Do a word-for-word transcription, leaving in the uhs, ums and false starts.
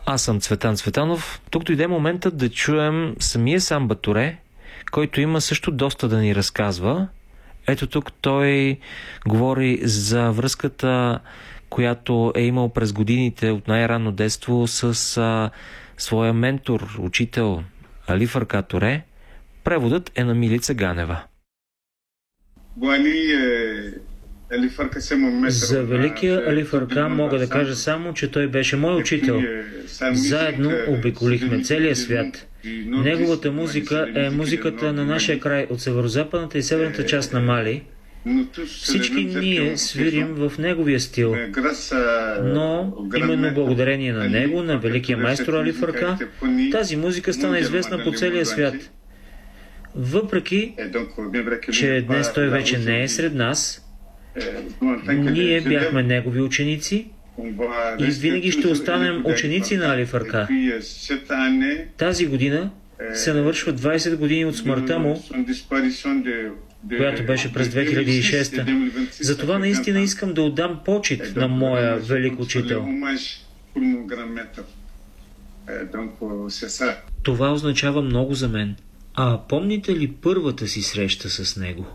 Аз съм Цветан Цветанов. Тук дойде моментът да чуем самия Самба Туре, който има също доста да ни разказва. Ето тук той говори за връзката, която е имал през годините от най-ранно детство с а, своя ментор, учител Али Фърка Туре. Преводът е на Милица Ганева. За великия Али Фърка мога да кажа само, че той беше мой учител. Заедно обиколихме целия свят. Неговата музика е музиката на нашия край от северозападната и северната част на Мали. Всички ние свирим в неговия стил, но именно благодарение на него, на великия майстор Али Фърка, тази музика стана известна по целия свят. Въпреки, че днес той вече не е сред нас, ние бяхме негови ученици и винаги ще останем ученици на Али Фърка. Тази година се навършва двайсет години от смъртта му, която беше през две хиляди и шеста. Затова наистина искам да отдам почит на моя велик учител. Това означава много за мен. А помните ли първата си среща с него?